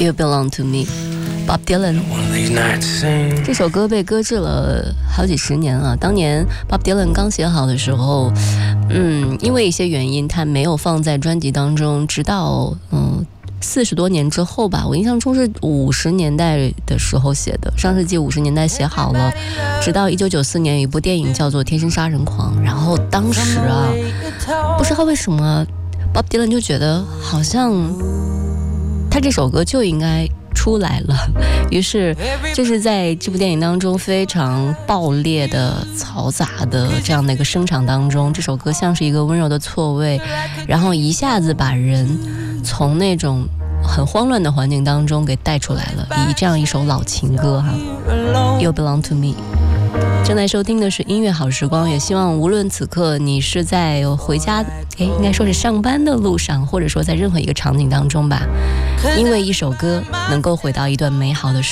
You Belong to Me Bob Dylan。 这首歌被搁置了好几十年了。当年 Bob Dylan 刚写好的时候，因为一些原因他没有放在专辑当中，直到40多年之后吧，我印象中是50年代的时候写的，上世纪50年代写好了，直到1994年有一部电影叫做《天生杀人狂》，然后当时不知道为什么 Bob Dylan 就觉得好像他这首歌就应该出来了，于是就是在这部电影当中非常爆裂的嘈杂的这样的一个声场当中，这首歌像是一个温柔的错位，然后一下子把人从那种很慌乱的环境当中给带出来了，以这样一首老情歌You Belong to Me。 正在收听的是音乐好时光，也希望无论此刻你是在回家应该说是上班的路上，或者说在任何一个场景当中吧，因为一首歌能够回到一段美好的